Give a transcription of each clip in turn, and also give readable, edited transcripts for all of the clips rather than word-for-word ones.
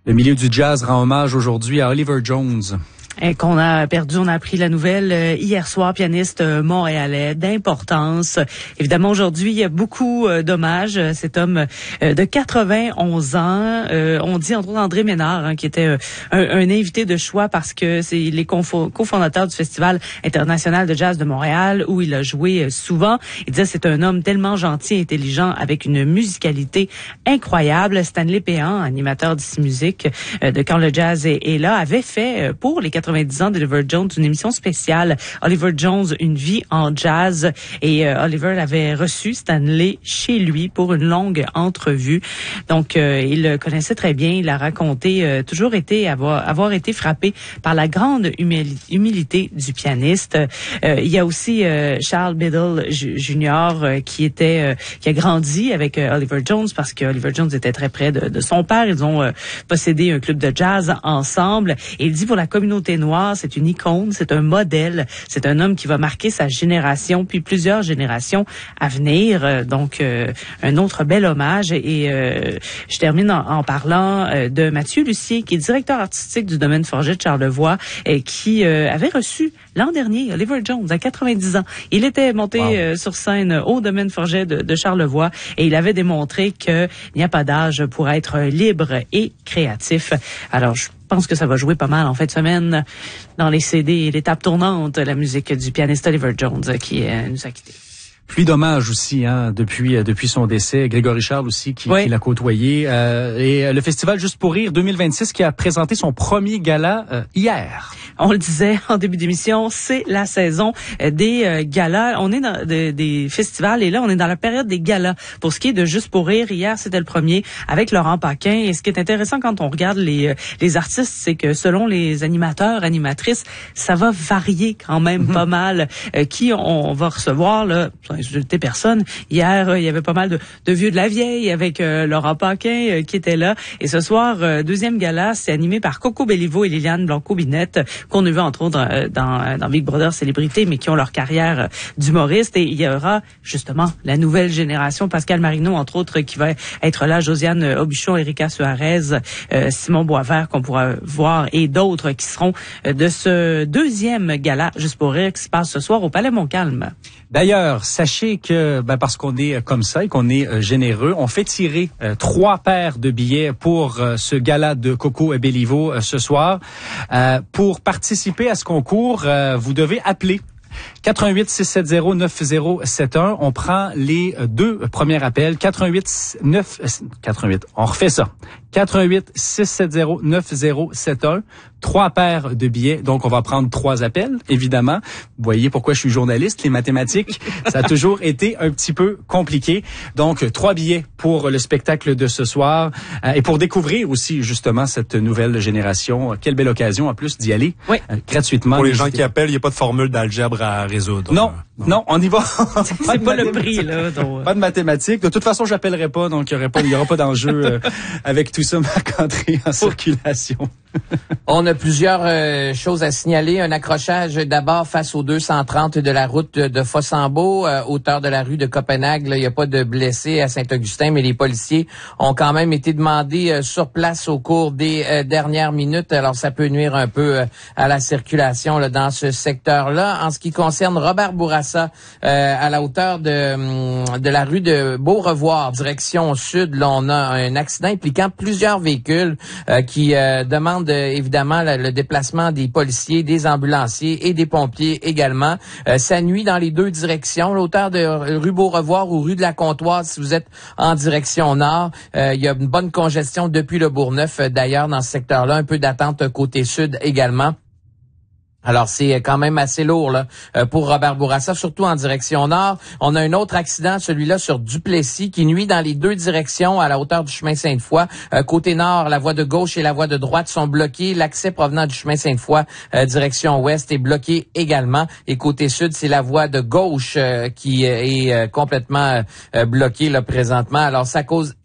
Le milieu du jazz rend hommage aujourd'hui à Oliver Jones. Qu'on a perdu, on a appris la nouvelle hier soir, pianiste montréalais d'importance. Évidemment, aujourd'hui, il y a beaucoup d'hommages. Cet homme de 91 ans, on dit entre autres André Ménard, qui était un invité de choix parce que c'est les cofondateurs du Festival international de jazz de Montréal où il a joué souvent. Il disait c'est un homme tellement gentil et intelligent avec une musicalité incroyable. Stanley Péan, animateur d'Ici Musique de Quand le jazz est là, avait fait pour les 90 ans d'Oliver Jones, une émission spéciale, Oliver Jones, une vie en jazz. Et Oliver avait reçu Stanley chez lui pour une longue entrevue. Donc, il le connaissait très bien. Il a raconté, toujours avoir été frappé par la grande humilité du pianiste. Il y a aussi Charles Biddle Jr. Qui a grandi avec Oliver Jones parce que Oliver Jones était très près de son père. Ils ont possédé un club de jazz ensemble. Et il dit pour la communauté noire, c'est une icône, c'est un modèle, c'est un homme qui va marquer sa génération puis plusieurs générations à venir. Donc, un autre bel hommage. Et je termine en parlant de Mathieu Lucier, qui est directeur artistique du domaine Forget de Charlevoix, et qui avait reçu l'an dernier Oliver Jones à 90 ans. Il était monté sur scène au domaine Forget de Charlevoix et il avait démontré qu'il n'y a pas d'âge pour être libre et créatif. Alors, je pense que ça va jouer pas mal en fin de semaine dans les CD et l'étape tournante, la musique du pianiste Oliver Jones qui nous a quittés. Pluie d'hommages aussi, depuis son décès. Grégory Charles aussi qui l'a côtoyé. Et le Festival Juste pour rire 2026 qui a présenté son premier gala hier. On le disait en début d'émission, c'est la saison des galas. On est dans des festivals et là, on est dans la période des galas. Pour ce qui est de Juste pour rire, hier, c'était le premier avec Laurent Paquin. Et ce qui est intéressant quand on regarde les artistes, c'est que selon les animateurs, animatrices, ça va varier quand même pas mal. Qui on va recevoir, là, sans insulter personne. Hier, il y avait pas mal de vieux de la vieille avec Laurent Paquin qui était là. Et ce soir, deuxième gala, c'est animé par Coco Bellivo et Liliane Blanco-Binette, qu'on a vu entre autres dans Big Brother Célébrité, mais qui ont leur carrière d'humoriste. Et il y aura justement la nouvelle génération, Pascal Marino entre autres, qui va être là, Josiane Aubuchon, Erika Suarez, Simon Boisvert qu'on pourra voir, et d'autres qui seront de ce deuxième gala Juste pour rire qui se passe ce soir au Palais Montcalm. D'ailleurs, sachez que parce qu'on est comme ça et qu'on est généreux, on fait tirer 3 paires de billets pour ce gala de Coco et Bellivo ce soir. Pour participer à ce concours, vous devez appeler 88 670 9071. On prend les 2 premiers appels. 88. On refait ça. 88 670 9071. 3 paires de billets. Donc, on va prendre 3 appels, évidemment. Vous voyez pourquoi je suis journaliste. Les mathématiques, ça a toujours été un petit peu compliqué. Donc, 3 billets pour le spectacle de ce soir et pour découvrir aussi, justement, cette nouvelle génération. Quelle belle occasion, en plus, d'y aller gratuitement. Pour les gens qui appellent, il n'y a pas de formule d'algèbre à résoudre. Non, on y va. C'est pas le prix, là. Donc... Pas de mathématiques. De toute façon, j'appellerai pas, donc il y aura pas d'enjeu avec tout ça, Marc-André, en circulation. On a plusieurs choses à signaler. Un accrochage d'abord face aux 230 de la route de Fossambeau, hauteur de la rue de Copenhague. Là, il n'y a pas de blessés à Saint-Augustin, mais les policiers ont quand même été demandés sur place au cours des dernières minutes. Alors, ça peut nuire un peu à la circulation là, dans ce secteur-là. En ce qui concerne Robert Bourassa, à la hauteur de la rue de Beaurevoir, direction sud, là, on a un accident impliquant plusieurs véhicules qui demandent évidemment le déplacement des policiers, des ambulanciers et des pompiers également. Ça nuit dans les 2 directions, l'auteur de rue Beaurevoir ou rue de la Comptoise si vous êtes en direction nord. Il y a une bonne congestion depuis le Bourgneuf d'ailleurs dans ce secteur-là, un peu d'attente côté sud également. Alors, c'est quand même assez lourd là pour Robert Bourassa, surtout en direction nord. On a un autre accident, celui-là sur Duplessis, qui nuit dans les 2 directions à la hauteur du chemin Sainte-Foy. Côté nord, la voie de gauche et la voie de droite sont bloquées. L'accès provenant du chemin Sainte-Foy, direction ouest, est bloqué également. Et côté sud, c'est la voie de gauche qui est complètement bloquée là présentement. Alors, ça cause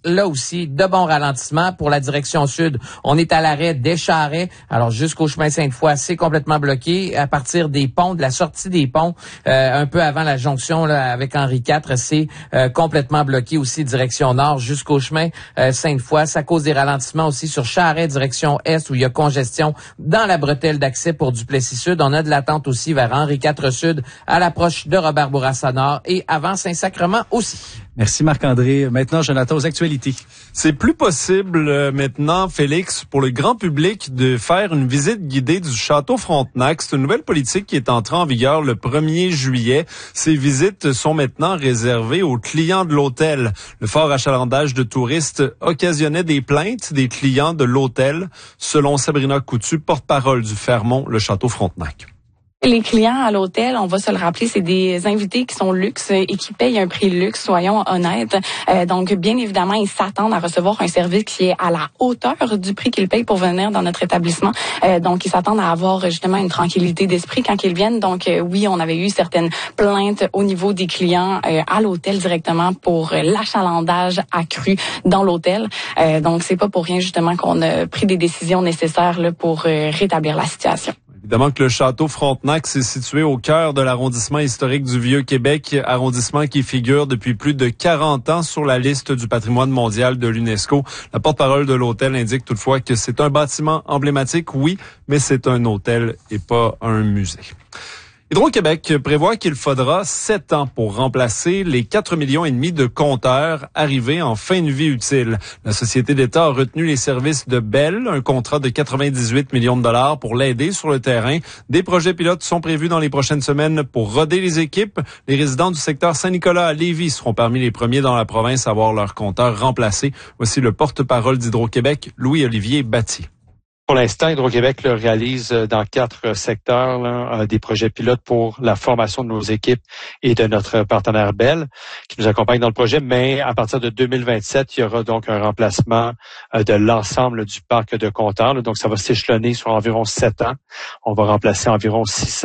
là aussi, de bons ralentissements pour la direction sud. On est à l'arrêt des Charrets. Alors, jusqu'au chemin Sainte-Foy, c'est complètement bloqué. À partir des ponts, de la sortie des ponts, un peu avant la jonction là, avec Henri IV, c'est complètement bloqué aussi direction nord jusqu'au chemin Sainte-Foy. Ça cause des ralentissements aussi sur Charret, direction est, où il y a congestion dans la bretelle d'accès pour Duplessis-Sud. On a de l'attente aussi vers Henri IV Sud, à l'approche de Robert Bourassa Nord et avant Saint-Sacrement aussi. Merci Marc-André. Maintenant, Jonathan, aux actualités. C'est plus possible maintenant, Félix, pour le grand public de faire une visite guidée du Château Frontenac. C'est une nouvelle politique qui est entrée en vigueur le 1er juillet. Ces visites sont maintenant réservées aux clients de l'hôtel. Le fort achalandage de touristes occasionnait des plaintes des clients de l'hôtel, selon Sabrina Coutu, porte-parole du Fermont, le Château Frontenac. Les clients à l'hôtel, on va se le rappeler, c'est des invités qui sont luxe et qui payent un prix luxe, soyons honnêtes. Donc, bien évidemment, ils s'attendent à recevoir un service qui est à la hauteur du prix qu'ils payent pour venir dans notre établissement. Donc, ils s'attendent à avoir justement une tranquillité d'esprit quand ils viennent. Donc, oui, on avait eu certaines plaintes au niveau des clients à l'hôtel directement pour l'achalandage accru dans l'hôtel. Donc, c'est pas pour rien justement qu'on a pris des décisions nécessaires là, pour rétablir la situation. Évidemment que le Château Frontenac s'est situé au cœur de l'arrondissement historique du Vieux-Québec, arrondissement qui figure depuis plus de 40 ans sur la liste du patrimoine mondial de l'UNESCO. La porte-parole de l'hôtel indique toutefois que c'est un bâtiment emblématique, oui, mais c'est un hôtel et pas un musée. Hydro-Québec prévoit qu'il faudra 7 ans pour remplacer les 4,5 millions de compteurs arrivés en fin de vie utile. La société d'État a retenu les services de Bell, un contrat de 98 millions de dollars pour l'aider sur le terrain. Des projets pilotes sont prévus dans les prochaines semaines pour roder les équipes. Les résidents du secteur Saint-Nicolas à Lévis seront parmi les premiers dans la province à voir leurs compteurs remplacés. Voici le porte-parole d'Hydro-Québec, Louis-Olivier Batty. Pour l'instant, Hydro-Québec réalise dans 4 secteurs des projets pilotes pour la formation de nos équipes et de notre partenaire Bell qui nous accompagne dans le projet. Mais à partir de 2027, il y aura donc un remplacement de l'ensemble du parc de compteurs. Donc, ça va s'échelonner sur environ 7 ans. On va remplacer environ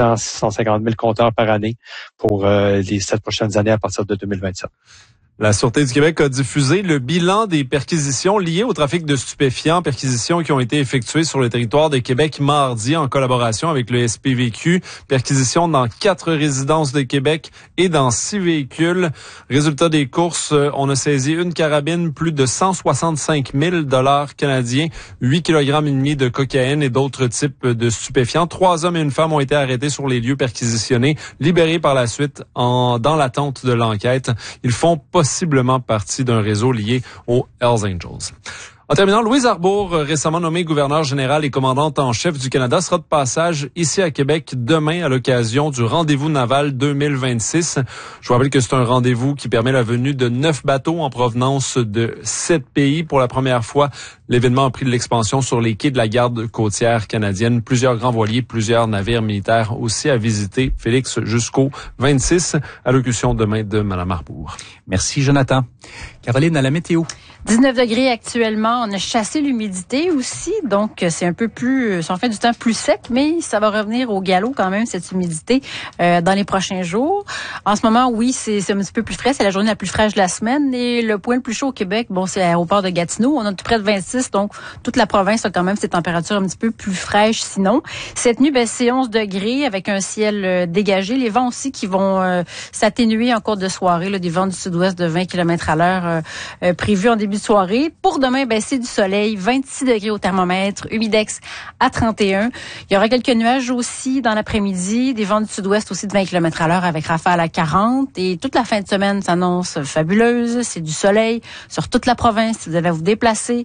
650 000 compteurs par année pour les 7 prochaines années à partir de 2027. La Sûreté du Québec a diffusé le bilan des perquisitions liées au trafic de stupéfiants, perquisitions qui ont été effectuées sur le territoire de Québec mardi en collaboration avec le SPVQ, perquisitions dans 4 résidences de Québec et dans 6 véhicules. Résultat des courses, on a saisi une carabine, plus de 165 000 $ canadiens, 8,5 kg de cocaïne et d'autres types de stupéfiants. 3 hommes et une femme ont été arrêtés sur les lieux perquisitionnés, libérés par la suite dans l'attente de l'enquête. Ils font possiblement partie d'un réseau lié aux Hells Angels. En terminant, Louise Arbour, récemment nommée gouverneure générale et commandante en chef du Canada, sera de passage ici à Québec demain à l'occasion du Rendez-vous naval 2026. Je vous rappelle que c'est un rendez-vous qui permet la venue de 9 bateaux en provenance de 7 pays. Pour la première fois, l'événement a pris de l'expansion sur les quais de la garde côtière canadienne. Plusieurs grands voiliers, plusieurs navires militaires aussi à visiter, Félix, jusqu'au 26. Allocution demain de Mme Arbour. Merci, Jonathan. Caroline, à la météo. 19 degrés actuellement. On a chassé l'humidité aussi, donc c'est un peu plus, ça en fait du temps plus sec, mais ça va revenir au galop quand même, cette humidité, dans les prochains jours. En ce moment, oui, c'est un petit peu plus frais. C'est la journée la plus fraîche de la semaine. Et le point le plus chaud au Québec, bon, c'est l'aéroport de Gatineau. On a tout près de 26, donc toute la province a quand même ces températures un petit peu plus fraîches sinon. Cette nuit, c'est 11 degrés avec un ciel dégagé. Les vents aussi qui vont s'atténuer en cours de soirée, là, des vents du sud-ouest de 20 km à l'heure prévus en début de soirée. Pour demain, c'est du soleil, 26 degrés au thermomètre, humidex à 31. Il y aura quelques nuages aussi dans l'après-midi, des vents du sud-ouest aussi de 20 km à l'heure avec rafale à 40. Et toute la fin de semaine s'annonce fabuleuse. C'est du soleil sur toute la province. Si vous allez vous déplacer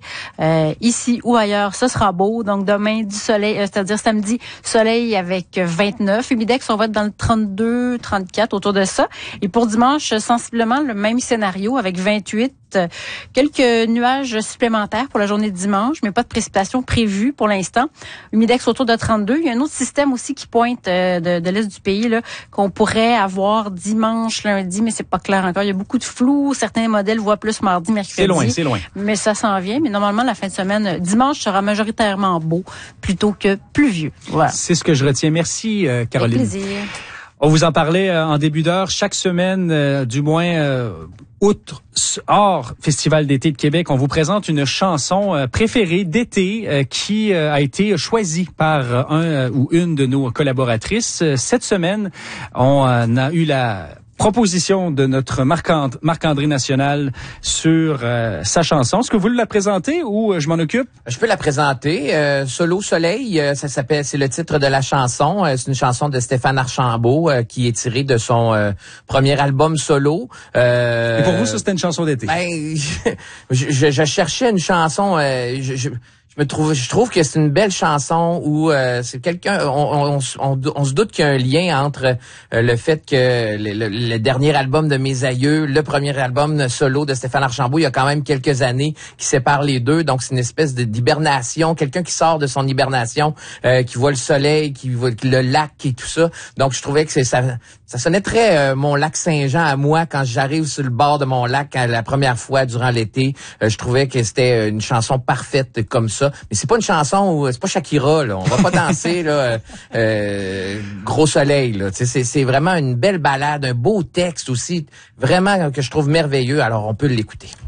ici ou ailleurs, ce sera beau. Donc demain, du soleil, c'est-à-dire samedi, soleil avec 29. Humidex, on va être dans le 32, 34, autour de ça. Et pour dimanche, sensiblement le même scénario avec 28. Quelques nuages supplémentaires pour la journée de dimanche, mais pas de précipitations prévues pour l'instant. Humidex autour de 32. Il y a un autre système aussi qui pointe de l'est du pays là qu'on pourrait avoir dimanche, lundi, mais c'est pas clair encore. Il y a beaucoup de flou. Certains modèles voient plus mardi, mercredi. C'est loin. Mais ça s'en vient. Mais normalement, la fin de semaine, dimanche sera majoritairement beau plutôt que pluvieux. Voilà. C'est ce que je retiens. Merci, Caroline. Avec plaisir. On vous en parlait en début d'heure. Chaque semaine, du moins outre, hors Festival d'été de Québec, on vous présente une chanson préférée d'été qui a été choisie par un ou une de nos collaboratrices. Cette semaine, on a eu la proposition de notre Marc-André National sur sa chanson. Est-ce que vous la présentez ou je m'en occupe? Je peux la présenter. Solo Soleil, ça s'appelle, c'est le titre de la chanson. C'est une chanson de Stéphane Archambault qui est tirée de son premier album solo. Et pour vous, ça c'était une chanson d'été? Ben, je cherchais une chanson. Je trouve que c'est une belle chanson où c'est quelqu'un. On se doute qu'il y a un lien entre le fait que le dernier album de Mes Aïeux, le premier album solo de Stéphane Archambault, il y a quand même quelques années qui séparent les deux. Donc c'est une espèce d'hibernation, quelqu'un qui sort de son hibernation, qui voit le soleil, qui voit le lac et tout ça. Donc je trouvais que ça sonnait très mon lac Saint-Jean à moi quand j'arrive sur le bord de mon lac la première fois durant l'été. Je trouvais que c'était une chanson parfaite comme ça. Mais c'est pas une chanson où c'est pas Shakira là, on va pas danser là gros soleil là, tu sais c'est vraiment une belle balade, un beau texte aussi, vraiment que je trouve merveilleux. Alors on peut l'écouter.